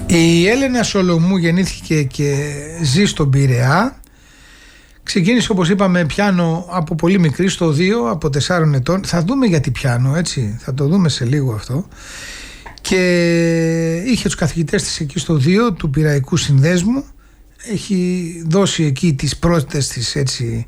Η Έλενα Σολομού γεννήθηκε και ζει στον Πειραιά. Ξεκίνησε, όπως είπαμε, πιάνο από πολύ μικρή, στο 2, από 4 ετών. Θα δούμε γιατί πιάνο, έτσι, θα το δούμε σε λίγο αυτό. Και είχε τους καθηγητές της εκεί στο 2 του Πειραϊκού Συνδέσμου. Έχει δώσει εκεί τις πρώτες της, έτσι,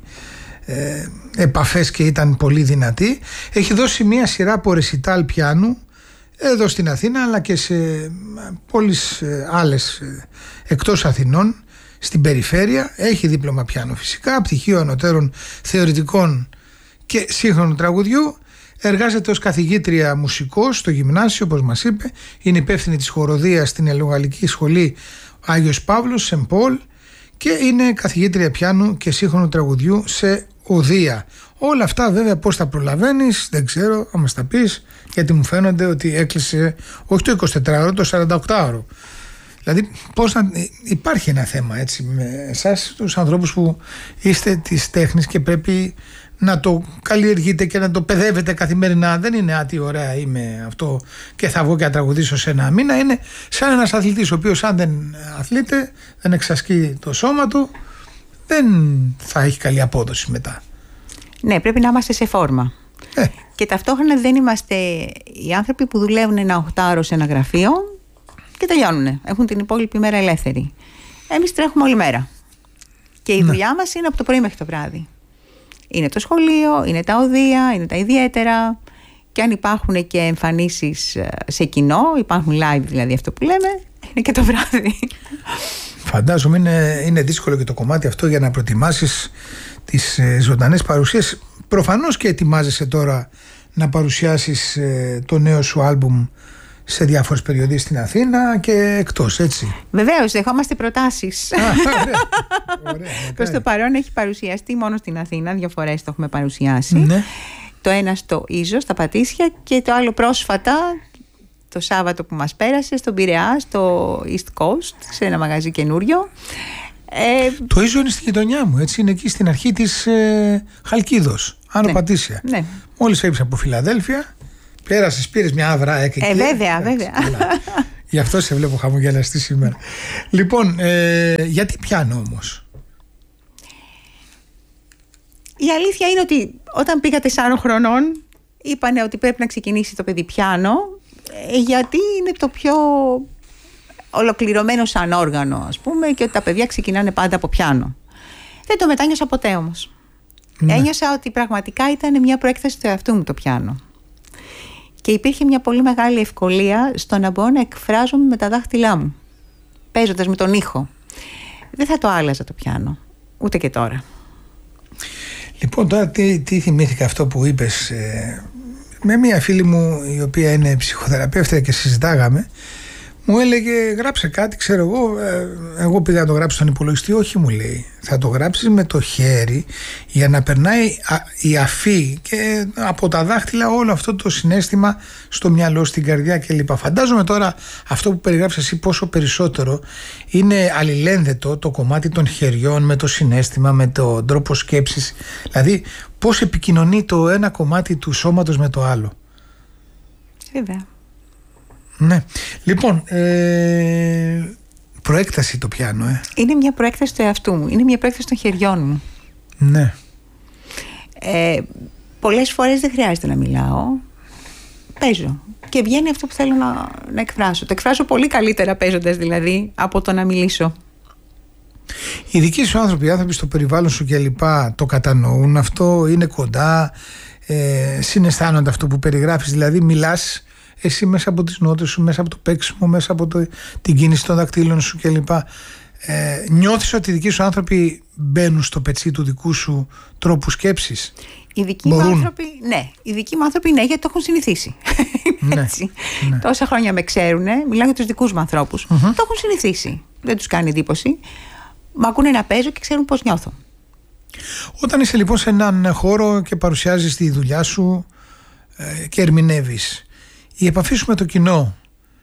επαφές και ήταν πολύ δυνατή. Έχει δώσει μια σειρά από ρεσιτάλ πιάνου εδώ στην Αθήνα, αλλά και σε πόλεις άλλες εκτός Αθηνών, στην περιφέρεια. Έχει δίπλωμα πιάνο φυσικά, πτυχίο ανωτέρων θεωρητικών και σύγχρονου τραγουδιού. Εργάζεται ως καθηγήτρια μουσικός στο γυμνάσιο, όπως μας είπε. Είναι υπεύθυνη της χοροδίας στην Ελλογαλλική Σχολή Άγιος Παύλος, Σεν Πολ, και είναι καθηγήτρια πιάνου και σύγχρονου τραγουδιού σε Οδεία. Όλα αυτά βέβαια πώς τα προλαβαίνεις, δεν ξέρω, θα μας τα πεις, γιατί μου φαίνονται ότι έκλεισε όχι το 24ωρο, το 48ωρο. Δηλαδή πώς να... υπάρχει ένα θέμα, έτσι, με εσάς τους ανθρώπους που είστε της τέχνης και πρέπει να το καλλιεργείτε και να το παιδεύετε καθημερινά. Δεν είναι άτι ωραία είμαι αυτό και θα βγω και να τραγουδήσω σε ένα μήνα. Είναι σαν ένας αθλητής ο οποίος αν δεν αθλείται, δεν εξασκεί το σώμα του, δεν θα έχει καλή απόδοση μετά. Ναι, πρέπει να είμαστε σε φόρμα. Και ταυτόχρονα δεν είμαστε οι άνθρωποι που δουλεύουν ένα 8ωρο σε ένα γραφείο και τελειώνουν. Έχουν την υπόλοιπη μέρα ελεύθερη. Εμείς τρέχουμε όλη μέρα. Και η δουλειά μας είναι από το πρωί μέχρι το βράδυ. Είναι το σχολείο, είναι τα οδεία, είναι τα ιδιαίτερα. Και αν υπάρχουν και εμφανίσεις σε κοινό, υπάρχουν live δηλαδή, αυτό που λέμε, είναι και το βράδυ. Φαντάζομαι είναι δύσκολο και το κομμάτι αυτό για να προετοιμάσεις τις ζωντανές παρουσίες. Προφανώς και ετοιμάζεσαι τώρα να παρουσιάσεις το νέο σου άλμπουμ σε διάφορες περιοδίες στην Αθήνα και εκτός, έτσι. Βεβαίως, δεχόμαστε προτάσεις. Ωραία. Προς το παρόν έχει παρουσιαστεί μόνο στην Αθήνα, 2 φορές το έχουμε παρουσιάσει. Ναι. Το ένα στο Ίζο, στα Πατήσια, και το άλλο πρόσφατα, το Σάββατο που μας πέρασε, στον Πειραιά, στο East Coast, σε ένα μαγαζί καινούριο. Το Ίζο είναι στη γειτονιά μου, έτσι, είναι εκεί στην αρχή της Χαλκίδος, Άνω Πατήσια. Ναι. Μόλις έφυγες από Φιλαδέλφια, πέρασες, πήρες μια άβρα εκεί. Βέβαια. Γι' αυτό σε βλέπω χαμογελαστή σήμερα. Λοιπόν, γιατί πιάνο όμως? Η αλήθεια είναι ότι όταν πήγα 4 χρονών είπανε ότι πρέπει να ξεκινήσει το παιδί πιάνο, γιατί είναι το πιο ολοκληρωμένο σαν όργανο, ας πούμε, και ότι τα παιδιά ξεκινάνε πάντα από πιάνο. Δεν το μετάνιωσα ποτέ όμως. Ναι. Ένιωσα ότι πραγματικά ήταν μια προέκταση του εαυτού μου το πιάνο. Και υπήρχε μια πολύ μεγάλη ευκολία στο να μπορώ να εκφράζομαι με τα δάχτυλά μου, παίζοντας με τον ήχο. Δεν θα το άλλαζα το πιάνο, ούτε και τώρα. Λοιπόν, τώρα τι θυμήθηκα αυτό που είπες. Με μια φίλη μου η οποία είναι ψυχοθεραπεύτρια και συζητάγαμε, μου έλεγε γράψε κάτι, ξέρω εγώ πήγα να το γράψω στον υπολογιστή. Όχι, μου λέει, θα το γράψεις με το χέρι για να περνάει η αφή και από τα δάχτυλα όλο αυτό το συναίσθημα στο μυαλό, στην καρδιά κλπ. Φαντάζομαι τώρα αυτό που περιγράψεις εσύ πόσο περισσότερο είναι αλληλένδετο το κομμάτι των χεριών με το συναίσθημα, με τον τρόπο σκέψης. Δηλαδή πώς επικοινωνεί το ένα κομμάτι του σώματος με το άλλο. Βέβαια. Ναι. Λοιπόν, προέκταση το πιάνο, Είναι μια προέκταση του εαυτού μου, είναι μια προέκταση των χεριών μου. Ναι. Πολλές φορές δεν χρειάζεται να μιλάω, παίζω και βγαίνει αυτό που θέλω να εκφράσω. Το εκφράσω πολύ καλύτερα παίζοντας δηλαδή από το να μιλήσω. Οι δικοί σου άνθρωποι, οι άνθρωποι στο περιβάλλον σου και λοιπά, το κατανοούν αυτό, είναι κοντά, συναισθάνονται αυτό που περιγράφεις, δηλαδή μιλάς εσύ μέσα από τις νότες σου, μέσα από το παίξιμο, μέσα από την κίνηση των δακτύλων σου κλπ. Νιώθεις ότι οι δικοί σου άνθρωποι μπαίνουν στο πετσί του δικού σου τρόπου σκέψης? Οι δικοί μου άνθρωποι, ναι. Οι δικοί μου άνθρωποι, ναι, γιατί το έχουν συνηθίσει. Έτσι. Ναι. Τόσα χρόνια με ξέρουν, μιλάω για τους δικούς μου ανθρώπους. Το έχουν συνηθίσει. Δεν τους κάνει εντύπωση. Μ' ακούνε να παίζω και ξέρουν πώς νιώθω. Όταν είσαι λοιπόν σε έναν χώρο και παρουσιάζεις τη δουλειά σου και ερμηνεύεις, η επαφή σου με το κοινό,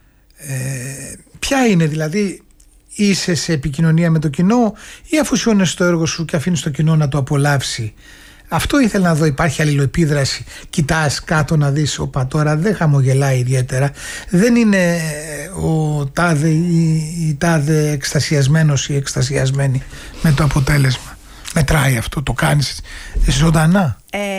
ποια είναι? Δηλαδή είσαι σε επικοινωνία με το κοινό ή αφοσιώνεσαι στο έργο σου και αφήνεις το κοινό να το απολαύσει? Αυτό ήθελα να δω, υπάρχει αλληλοεπίδραση? Κοιτάς κάτω να δεις, όπα τώρα δεν χαμογελάει ιδιαίτερα, δεν είναι ο ο τάδε ή η τάδε εκστασιασμένος ή εκστασιασμένη με το αποτέλεσμα? Μετράει αυτό, το κάνεις ζωντανά?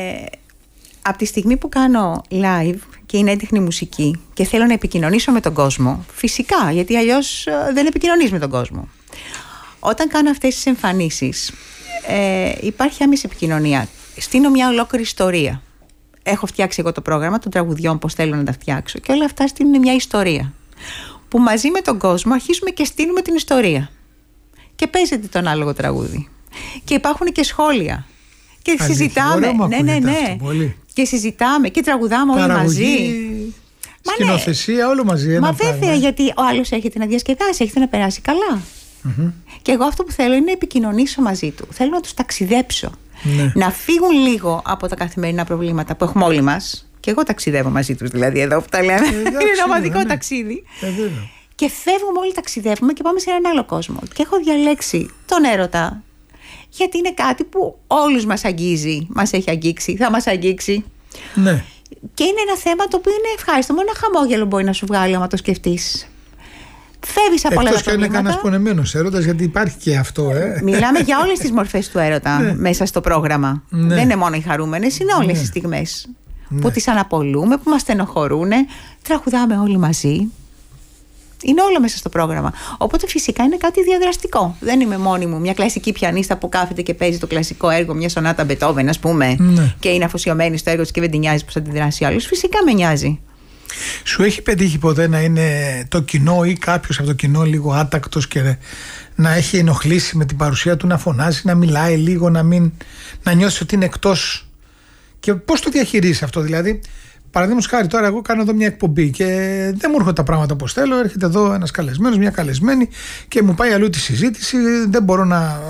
Από τη στιγμή που κάνω live και είναι έντεχνη μουσική και θέλω να επικοινωνήσω με τον κόσμο, φυσικά, γιατί αλλιώς δεν επικοινωνείς με τον κόσμο. Όταν κάνω αυτές τις εμφανίσεις, υπάρχει άμεση επικοινωνία. Στείνω μια ολόκληρη ιστορία. Έχω φτιάξει εγώ το πρόγραμμα των τραγουδιών, πώς θέλω να τα φτιάξω, και όλα αυτά στείνουν μια ιστορία. Που μαζί με τον κόσμο αρχίζουμε και στείνουμε την ιστορία. Και παίζεται το ανάλογο τραγούδι. Και υπάρχουν και σχόλια. Και συζητάμε. Ναι. Και συζητάμε και τραγουδάμε όλοι μαζί. Σκηνοθεσία, όλο μαζί. Μα βέβαια, γιατί ο άλλος έχετε να διασκεδάσει, έχετε να περάσει καλά. Και εγώ αυτό που θέλω είναι να επικοινωνήσω μαζί του. Θέλω να τους ταξιδέψω. Ναι. Να φύγουν λίγο από τα καθημερινά προβλήματα που έχουμε όλοι μας. Και εγώ ταξιδεύω μαζί τους, δηλαδή, εδώ που τα λέμε. Είναι ένα ομαδικό ταξίδι. Και φεύγουμε όλοι, ταξιδεύουμε και πάμε σε έναν άλλο κόσμο. Και έχω διαλέξει τον έρωτα, γιατί είναι κάτι που όλους μας αγγίζει. Μας έχει αγγίξει, θα μας αγγίξει. Ναι. Και είναι ένα θέμα το οποίο είναι ευχάριστο. Μόνο ένα χαμόγελο μπορεί να σου βγάλει άμα το σκεφτείς. Φεύγεις από όλα τα προβλήματα. Εκτός και αν είναι κανένας πονεμένος έρωτας, γιατί υπάρχει και αυτό. Μιλάμε για όλες τις μορφές του έρωτα μέσα στο πρόγραμμα. Δεν είναι μόνο οι χαρούμενες, είναι όλες οι στιγμές που τις αναπολούμε, που μας στενοχωρούν. Τραγουδάμε όλοι μαζί. Είναι όλο μέσα στο πρόγραμμα. Οπότε φυσικά είναι κάτι διαδραστικό. Δεν είμαι μόνη μου μια κλασική πιανίστα που κάθεται και παίζει το κλασικό έργο, μια σονάτα Μπετόβεν, ας πούμε, και είναι αφοσιωμένη στο έργο της και δεν την νοιάζει πώς θα αντιδράσει ο άλλος. Φυσικά με νοιάζει. Σου έχει πετύχει ποτέ να είναι το κοινό ή κάποιος από το κοινό λίγο άτακτος και να έχει ενοχλήσει με την παρουσία του, να φωνάζει, να μιλάει λίγο, να νιώσει ότι είναι εκτός? Και πώς το διαχειρίζεις αυτό? Δηλαδή, παραδείγματος χάρη, τώρα εγώ κάνω εδώ μια εκπομπή και δεν μου έρχονται τα πράγματα όπως θέλω. Έρχεται εδώ ένας καλεσμένος, μια καλεσμένη και μου πάει αλλού τη συζήτηση. Δεν μπορώ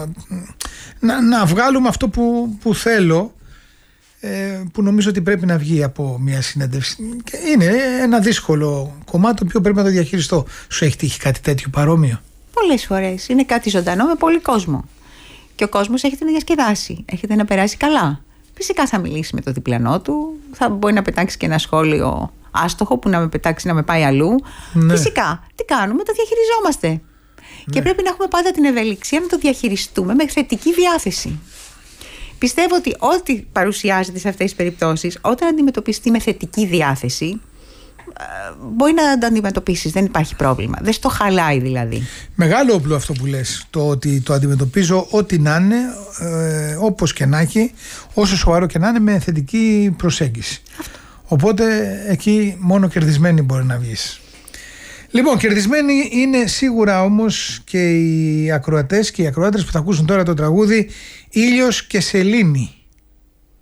να βγάλουμε αυτό που θέλω, που νομίζω ότι πρέπει να βγει από μια συνέντευξη. Και είναι ένα δύσκολο κομμάτι το οποίο πρέπει να το διαχειριστώ. Σου έχει τύχει κάτι τέτοιο παρόμοιο? Πολλές φορές. Είναι κάτι ζωντανό με πολύ κόσμο. Και ο κόσμος έχετε να διασκεδάσει, έχετε να περάσει καλά. Φυσικά θα μιλήσει με το διπλανό του, θα μπορεί να πετάξει και ένα σχόλιο άστοχο που να με πετάξει να με πάει αλλού. Ναι. Φυσικά, τι κάνουμε, το διαχειριζόμαστε. Ναι. Και πρέπει να έχουμε πάντα την ευελιξία να το διαχειριστούμε με θετική διάθεση. Πιστεύω ότι ό,τι παρουσιάζεται σε αυτές τις περιπτώσεις, όταν αντιμετωπιστεί με θετική διάθεση, μπορεί να το αντιμετωπίσεις, δεν υπάρχει πρόβλημα. Δεν στο χαλάει δηλαδή. Μεγάλο όπλο αυτό που λες, το ότι το αντιμετωπίζω ό,τι να είναι, όπως και να έχει, όσο σοβαρό και να είναι, με θετική προσέγγιση. Αυτό. Οπότε εκεί μόνο κερδισμένοι μπορεί να βγεις. Λοιπόν, κερδισμένοι είναι σίγουρα όμως και οι ακροατές και οι ακροάτρες που θα ακούσουν τώρα το τραγούδι «Ήλιος και Σελήνη».